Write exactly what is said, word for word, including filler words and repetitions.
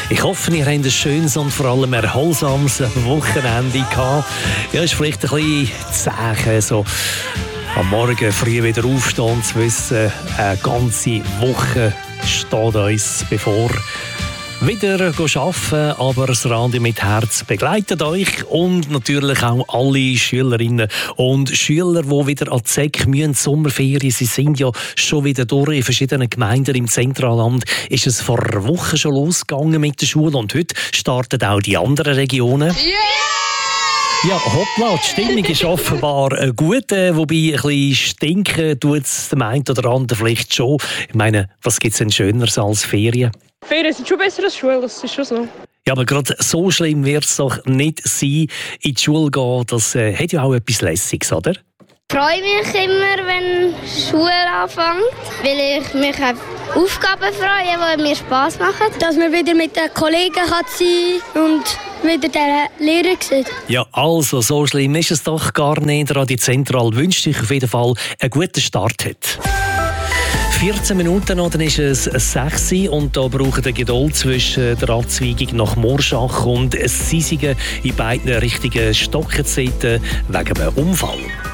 Ich hoffe, ihr habt ein schönes und vor allem erholsames Wochenende gehabt. Ja, es ist vielleicht ein bisschen zäh, so am Morgen früh wieder aufstehen und zu wissen, eine ganze Woche steht uns bevor. Wieder arbeiten, aber das Radio mit Herz begleitet euch und natürlich auch alle Schülerinnen und Schüler, die wieder an die S E C müssen, Sommerferien. Sie sind ja schon wieder durch. In verschiedenen Gemeinden im Zentralland ist es vor einer Woche schon losgegangen mit der Schule und heute starten auch die anderen Regionen. Yeah! Ja, hoppla, die Stimmung ist offenbar gut, wobei ein bisschen stinken tut es dem einen oder anderen vielleicht schon. Ich meine, was gibt es denn Schöneres als Ferien? Ferien sind schon besser als Schule, das ist schon so. Ja, aber gerade so schlimm wird es doch nicht sein, in die Schule gehen. Das äh, hat ja auch etwas Lässiges, oder? Ich freue mich immer, wenn die Schule anfängt, weil ich mich auf Aufgaben freue, die mir Spass machen. Dass man wieder mit den Kollegen kann sein und wieder den Lehrer sieht. Ja, also, so schlimm ist es doch gar nicht. Radio Zentral wünscht euch auf jeden Fall einen guten Start heute. vierzehn Minuten noch, dann ist es sechs Uhr und da braucht ihr Geduld zwischen der Abzweigung nach Morschach und Sisigen in beiden richtigen Stockenzeiten wegen einem Unfall.